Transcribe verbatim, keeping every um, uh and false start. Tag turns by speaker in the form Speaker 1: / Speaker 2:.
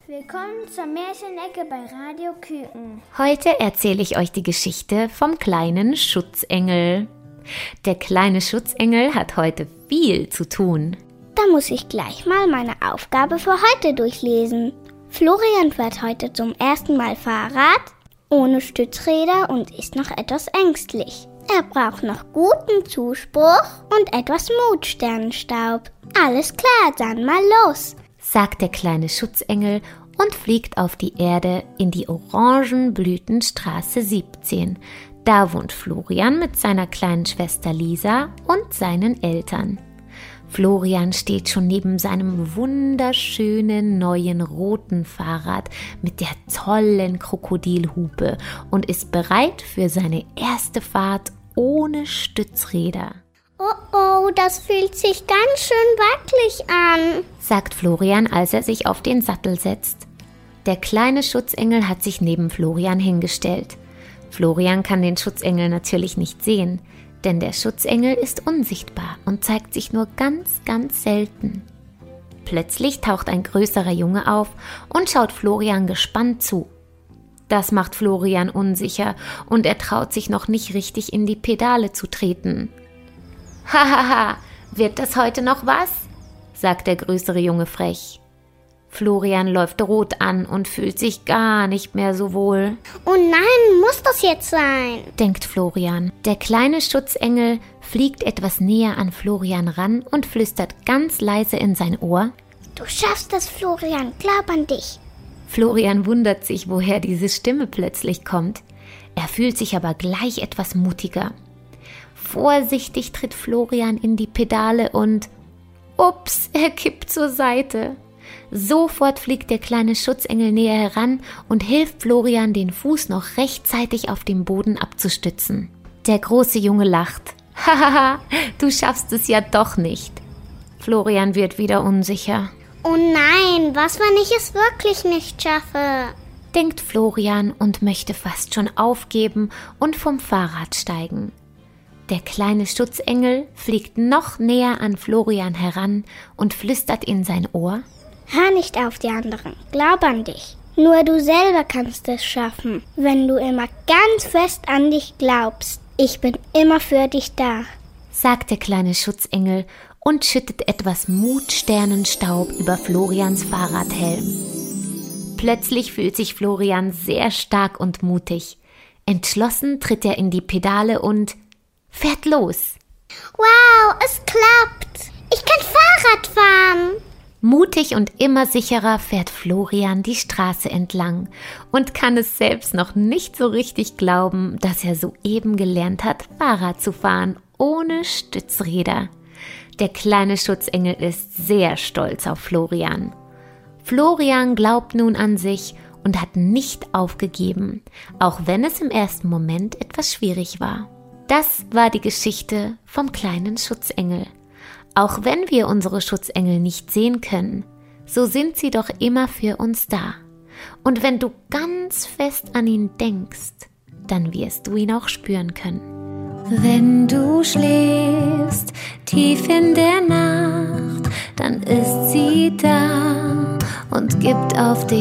Speaker 1: Willkommen zur Märchenecke bei Radio Küken.
Speaker 2: Heute erzähle ich euch die Geschichte vom kleinen Schutzengel. Der kleine Schutzengel hat heute viel zu tun.
Speaker 1: Da muss ich gleich mal meine Aufgabe für heute durchlesen. Florian fährt heute zum ersten Mal Fahrrad, ohne Stützräder und ist noch etwas ängstlich. Er braucht noch guten Zuspruch und etwas Mutsternenstaub. Alles klar, dann mal los,
Speaker 2: sagt der kleine Schutzengel und fliegt auf die Erde in die Orangenblütenstraße siebzehn. Da wohnt Florian mit seiner kleinen Schwester Lisa und seinen Eltern. Florian steht schon neben seinem wunderschönen neuen roten Fahrrad mit der tollen Krokodilhupe und ist bereit für seine erste Fahrt ohne Stützräder.
Speaker 1: Oh oh, das fühlt sich ganz schön wackelig an,
Speaker 2: sagt Florian, als er sich auf den Sattel setzt. Der kleine Schutzengel hat sich neben Florian hingestellt. Florian kann den Schutzengel natürlich nicht sehen, denn der Schutzengel ist unsichtbar und zeigt sich nur ganz, ganz selten. Plötzlich taucht ein größerer Junge auf und schaut Florian gespannt zu. Das macht Florian unsicher und er traut sich noch nicht richtig in die Pedale zu treten. Hahaha, wird das heute noch was? Sagt der größere Junge frech. Florian läuft rot an und fühlt sich gar nicht mehr so wohl.
Speaker 1: Oh nein, muss das jetzt sein?
Speaker 2: Denkt Florian. Der kleine Schutzengel fliegt etwas näher an Florian ran und flüstert ganz leise in sein Ohr.
Speaker 1: Du schaffst das, Florian, glaub an dich.
Speaker 2: Florian wundert sich, woher diese Stimme plötzlich kommt. Er fühlt sich aber gleich etwas mutiger. Vorsichtig tritt Florian in die Pedale und ups, er kippt zur Seite. Sofort fliegt der kleine Schutzengel näher heran und hilft Florian, den Fuß noch rechtzeitig auf dem Boden abzustützen. Der große Junge lacht. Hahaha, du schaffst es ja doch nicht. Florian wird wieder unsicher.
Speaker 1: Oh nein, was, wenn ich es wirklich nicht schaffe?
Speaker 2: Denkt Florian und möchte fast schon aufgeben und vom Fahrrad steigen. Der kleine Schutzengel fliegt noch näher an Florian heran und flüstert in sein Ohr.
Speaker 1: Hör nicht auf die anderen, glaub an dich. Nur du selber kannst es schaffen, wenn du immer ganz fest an dich glaubst. Ich bin immer für dich da,
Speaker 2: sagt der kleine Schutzengel und schüttet etwas Mutsternenstaub über Florians Fahrradhelm. Plötzlich fühlt sich Florian sehr stark und mutig. Entschlossen tritt er in die Pedale und fährt los.
Speaker 1: Wow, es klappt! Ich kann Fahrrad fahren!
Speaker 2: Mutig und immer sicherer fährt Florian die Straße entlang und kann es selbst noch nicht so richtig glauben, dass er soeben gelernt hat, Fahrrad zu fahren, ohne Stützräder. Der kleine Schutzengel ist sehr stolz auf Florian. Florian glaubt nun an sich und hat nicht aufgegeben, auch wenn es im ersten Moment etwas schwierig war. Das war die Geschichte vom kleinen Schutzengel. Auch wenn wir unsere Schutzengel nicht sehen können, so sind sie doch immer für uns da. Und wenn du ganz fest an ihn denkst, dann wirst du ihn auch spüren können. Wenn du schläfst, tief in der Nacht, dann ist sie da und gibt auf dich